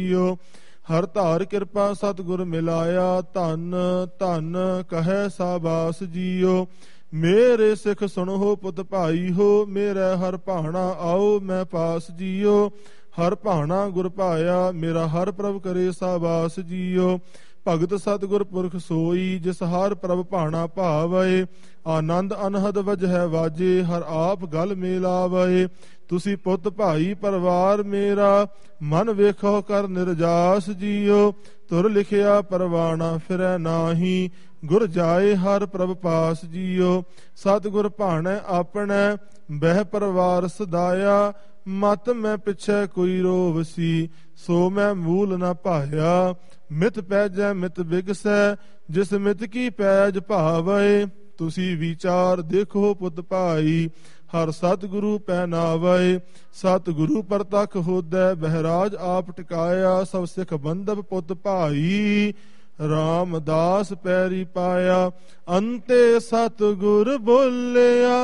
JIO. ਹਰ ਧਾਰ ਕਿਰਪਾ ਸਤਿਗੁਰ ਮਿਲਾਇਆ, ਧੰਨ ਧੰਨ ਕਹੈ ਸਾਬਾਸ ਜੀਓ। ਮੇਰੇ ਸਿੱਖ ਸੁਣੋ ਪੁੱਤ ਭਾਈ ਹੋ, ਮੇਰੇ ਹਰ ਭਾਣਾ ਆਓ ਮੈਂ ਪਾਸ ਜੀਓ। ਹਰ ਭਾਣਾ ਗੁਰ ਭਾਇਆ, ਮੇਰਾ ਹਰ ਪ੍ਰਭ ਕਰੇ ਸਾਬਾਸ ਜੀਓ। ਭਗਤ ਸਤਿਗੁਰ ਪੁਰਖ ਸੋਈ, ਜਿਸ ਹਰ ਪ੍ਰਭ ਭਾਣਾ ਭਾਵੈ। ਆਨੰਦ ਅਨਹਦ ਵਜਹਿ ਵਾਜੇ, ਹਰ ਆਪ ਗਲ ਮੇਲਾਵੈ। ਤੁਸੀਂ ਪੁੱਤ ਭਾਈ ਪਰਿਵਾਰ ਮੇਰਾ, ਮਨ ਵੇਖੋ ਕਰ ਨਿਰਜਾਸ ਜੀਓ। ਤੁਰ ਲਿਖਿਆ ਪਰਵਾਣਾ ਫਿਰੈ ਨਾਹੀ, ਗੁਰ ਜਾਏ ਹਰ ਪ੍ਰਭ ਪਾਸ ਜੀਓ। ਸਤਿਗੁਰ ਭਾਣੈ ਆਪਣੇ, ਬਹਿ ਪਰਿਵਾਰ ਸਦਾਇਆ। ਮਤ ਮੈਂ ਪਿੱਛੇ ਕੋਈ ਰੋਵਸੀ, ਸੋ ਮੈਂ ਮੂਲ ਨਾ ਭਾਇਆ। ਮਿਤ ਪੈਜੈ ਮਿਤ ਬਿਗਸੈ, ਜਿਸ ਮਿਤ ਕੀ ਪੈਜ ਭਾਵੈ। ਤੁਸੀਂ ਵਿਚਾਰ ਦੇਖੋ ਪੁੱਤ ਭਾਈ, ਹਰ ਸਤਿਗੁਰੂ ਪਹਿਨਾਵੈ। ਸਤਿਗੁਰੂ ਪ੍ਰਤੱਖ ਹੋਦੈ, ਬਹਿਰਾਜ ਆਪ ਟਿਕਾਇਆ। ਸਭ ਸਿੱਖ ਬੰਧਪ ਪੁੱਤ ਭਾਈ, ਰਾਮਦਾਸ ਪੈਰੀ ਪਾਇਆ। ਅੰਤੇ ਸਤਿਗੁਰ ਬੋਲਿਆ,